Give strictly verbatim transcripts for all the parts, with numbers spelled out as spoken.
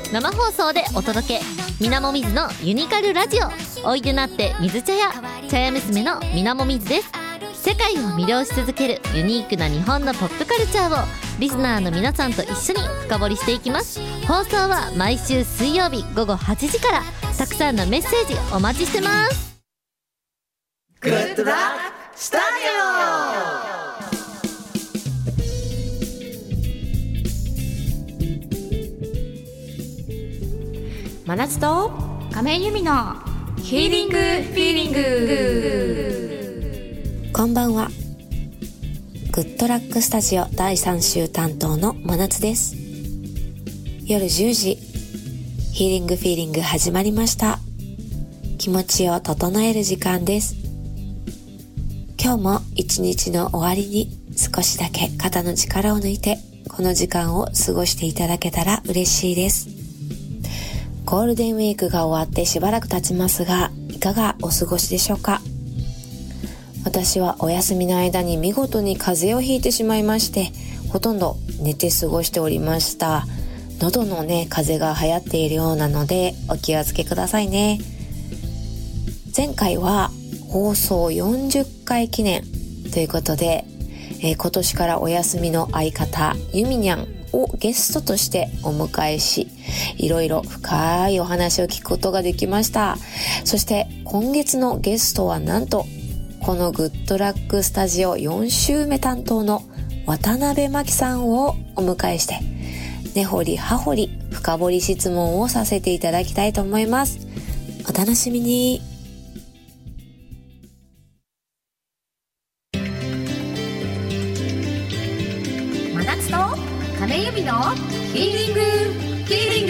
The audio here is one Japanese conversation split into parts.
生放送でお届け、みなもみずのユニカルラジオ。おいでなって水茶屋、茶屋娘のみなもみずです。世界を魅了し続けるユニークな日本のポップカルチャーをリスナーの皆さんと一緒に深掘りしていきます。放送は毎週水曜日午後はちじから。たくさんのメッセージお待ちしてます。 グッドラックスタジオ。真夏と亀井由美のヒーリングフィーリング。 こんばんは。グッドラックスタジオだいさん週担当の真夏です。夜じゅうじ、ヒーリングフィーリング始まりました。気持ちを整える時間です。今日も一日の終わりに少しだけ肩の力を抜いてこの時間を過ごしていただけたら嬉しいです。ゴールデンウィークが終わってしばらく経ちますが、いかがお過ごしでしょうか。私はお休みの間に見事に風邪をひいてしまいまして、ほとんど寝て過ごしておりました。喉のね、風邪が流行っているようなのでお気をつけくださいね。前回は放送よんじゅっかい記念ということで、えー、今年からお休みの相方ゆみにゃんをゲストとしてお迎えし、いろいろ深いお話を聞くことができました。そして今月のゲストはなんとこのグッドラックスタジオよん週目担当の渡辺真希さんをお迎えして、根掘り葉掘り深掘り質問をさせていただきたいと思います。お楽しみに。 真夏と亀井由美のヒーリングフィーリング。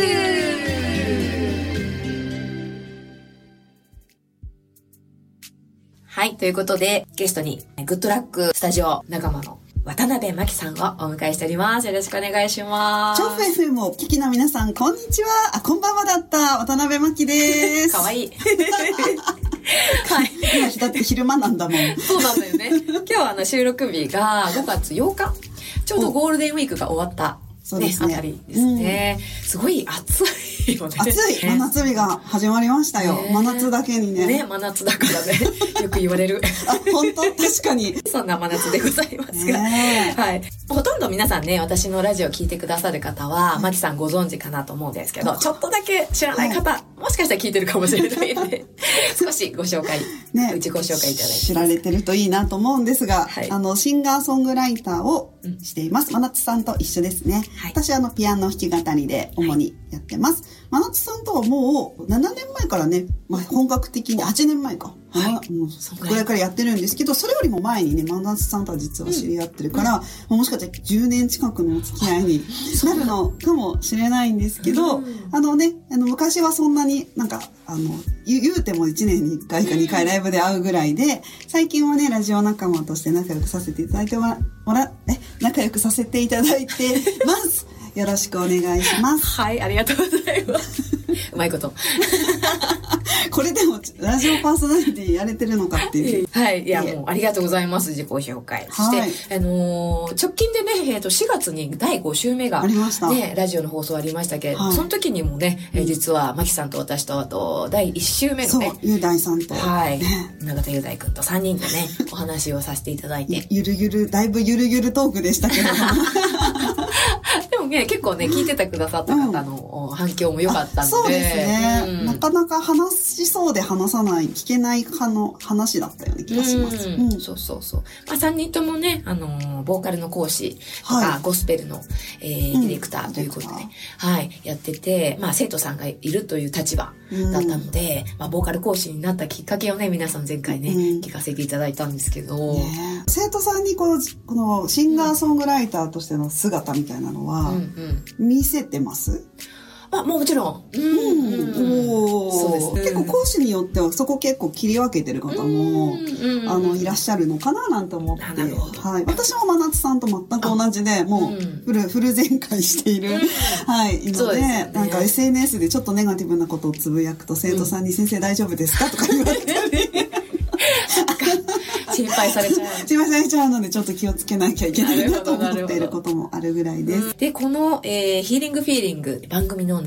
はい、ということでゲストにグッドラックスタジオ仲間の渡辺真希さんをお迎えしております。よろしくお願いします。 オ。調布 エフエム をお聞きの皆さん、こんにちは。あ、こんばんはだった。渡辺真希です。 かわいい。 はい。今だって昼間なんだもん。 そうなんだよね。今日はあの収録日がごがつようか。ちょうどゴールデンウィークが終わった。 そうですね。 あたりですね、うん。すごい暑いよね。 暑い真夏日が始まりましたよ。ね、真夏だけにね。 ね、真夏だからね。よく言われる。 あ、本当確かに。 そんな真夏でございますが。はい。ほとんど皆さんね、私のラジオ聞いてくださる方は、真希さんご存知かなと思うんですけど、ちょっとだけ知らない方、はい、もしかしたら聞いてるかもしれないんで、少しご紹介、ね、自己紹介いただいて。 知られてるといいなと思うんですが、はい、あの、シンガーソングライターをしています。真夏さんと一緒ですね。はい、私はあの、ピアノ弾き語りで主にやってます。はい、真夏さんとはもうななねんまえからね、まあ、本格的にはちねんまえか。はい。もう、これからやってるんですけど、それよりも前にね、真夏さんとは実は知り合ってるから、うん、もしかしたらじゅうねん近くのお付き合いになるのかもしれないんですけど、うん、あのね、あの、昔はそんなになんか、あの、言う、言うてもいちねんにいっかいかにかいライブで会うぐらいで、最近はね、ラジオ仲間として仲良くさせていただいてもら、もら、え、仲良くさせていただいてます。よろしくお願いします。 はい、ありがとうございます。うまいこと。 これでもラジオパーソナリティやれてるのかっていう。 はい、いやもうありがとうございます。自己紹介。そして、はい、あのー、直近でね、えっとしがつにだいご週目がありました。 ね、ラジオの放送ありましたけれども、はい、その時にもね、えー、実は真希さんと私とあとだいいち週目のね、 そう、雄大さんと、 はい、ね、永田雄大くんとさんにんでね、お話をさせていただいて、 ゆるゆるだいぶゆるゆるトークでしたけども。 でもね、結構ね、聞いててくださった方の反響も良かったので、 そうですね、うん、なかなか話しそうで話さない、聞けない派の話だったような気がします。 うんうん、そうそうそう。まあ、さんにんともね、あのー、ボーカルの講師とか、はい、ゴスペルの、えー、ディレクターということで、うん、はい、やってて、まあ、生徒さんがいるという立場だったので、うん、まあ、ボーカル講師になったきっかけをね、皆さん前回ね、うん、聞かせていただいたんですけど、 ね、生徒さんにこの、このシンガーソングライターとしての姿みたいなのは、うんうん、見せてます？ あ、もうもちろん。 うん。うん、おそうです、ね。結構講師によってはそこ結構切り分けてる方も、あの、いらっしゃるのかななんて思って。はい。私も真夏さんと全く同じで、もうフル、フル全開している。はい。ので、ね、なんか エスエヌエス でちょっとネガティブなことをつぶやくと生徒さんに先生大丈夫ですかとか言われたり。 心配されちゃう。 心配されちゃうので、ちょっと気をつけなきゃいけないなと思っていることもあるぐらいです。 で、この、えー、ヒーリングフィーリング番組の